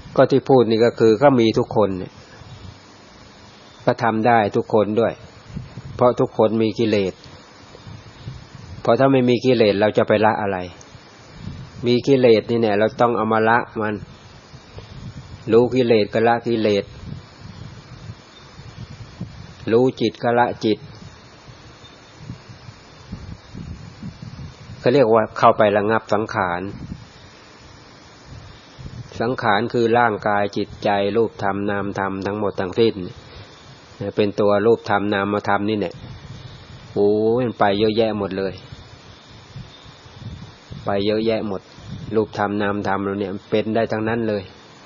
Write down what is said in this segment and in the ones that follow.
ก็ที่พูดนี่ก็คือก็มีทุกคนเนี่ยก็ทำได้ทุกคนด้วยเพราะทุกคนมีกิเลสเพราะถ้าไม่มีกิเลสเราจะไปละอะไรมีกิเลสนี่เนี่ยเราต้องเอามาละมันรู้กิเลสก็ละกิเลสรู้จิตก็ละจิตเขาเรียกว่าเข้าไประงับสังขารสังขารคือร่างกายจิตใจรูปธรรมนามธรรมทั้งหมดทั้งสิ้นเป็นตัวรูปธรรมนามธรรมนี่เนี่ยโอ้มันไปเยอะแยะหมดเลยไปเยอะแยะหมดรูปธรรมนามธรรมเราเนี่ยเป็นได้ทั้งนั้นเลย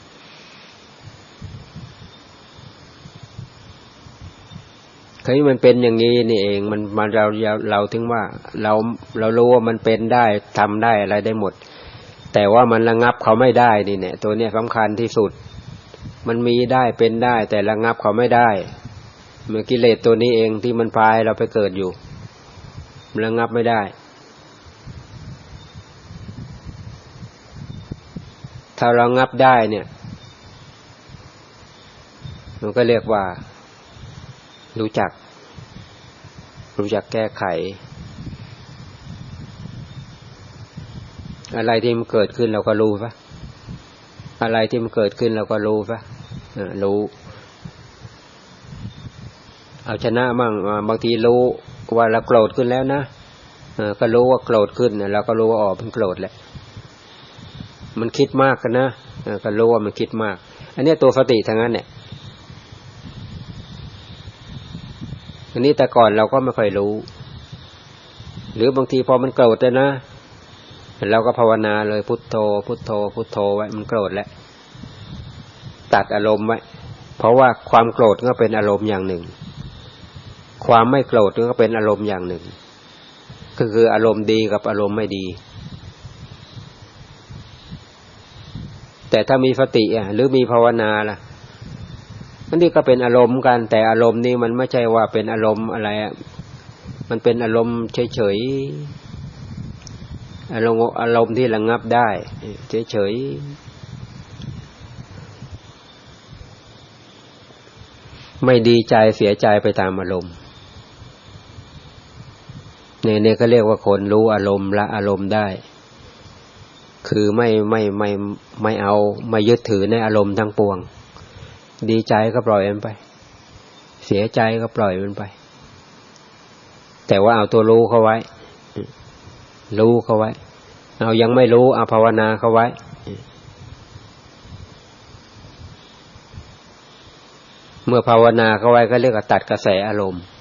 คือมันเป็นอย่างนี้นี่เองมันเราถึงว่าเรารู้ว่ามันเป็นได้ทำได้อะไรได้หมดแต่ว่ามันระงับเขาไม่ได้นี่เนี่ยตัวเนี้ยสำคัญที่สุดมันมีได้เป็นได้แต่ระงับเขาไม่ได้เมื่อกิเลสตัวนี้เองที่มันพาเราไปเกิดอยู่ระงับไม่ได้ถ้าเราระงับได้เนี่ยมันก็เรียกว่ารู้จักแก้ไขอะไรที่มันเกิดขึ้นเราก็รู้ปะอะไรที่มันเกิดขึ้นเราก็รู้ปะรู้เอาชนะมั่งบางทีรู้ว่าเราโกรธขึ้นแล้วนะก็รู้ว่าโกรธขึ้นเราก็รู้ว่ามันโกรธแหละมันคิดมากกันนะก็รู้ว่ามันคิดมากอันนี้ตัวสติทั้งนั้นเนี่ยอันนี้แต่ก่อนเราก็ไม่ค่อยรู้หรือบางทีพอมันโกรธเลยนะเราก็ภาวนาเลยพุทโธพุทโธพุทโธไว้มันโกรธแล้วตัดอารมณ์ไว้เพราะว่าความโกรธก็เป็นอารมณ์อย่างหนึ่งความไม่โกรธก็เป็นอารมณ์อย่างหนึ่งก็คืออารมณ์ดีกับอารมณ์ไม่ดีแต่ถ้ามีสติหรือมีภาวนาล่ะอันนี้ก็เป็นอารมณ์กันแต่อารมณ์นี้มันไม่ใช่ว่าเป็นอารมณ์อะไรมันเป็นอารมณ์เฉยๆอารมณ์ที่ระงับได้เฉยๆไม่ดีใจเสียใจไปตามอารมณ์เนี่ยก็เรียกว่าคนรู้อารมณ์ละอารมณ์ได้คือไม่เอาไม่ยึดถือในอารมณ์ทั้งปวงดีใจก็ปล่อยมันไปเสียใจก็ปล่อยมันไปแต่ว่าเอาตัวรู้เข้าไว้รู้เข้าไว้เอายังไม่รู้เอาภาวนาเข้าไว้เมื่อภาวนาเข้าไว้ก็เรียกว่าตัดกระแสอารมณ์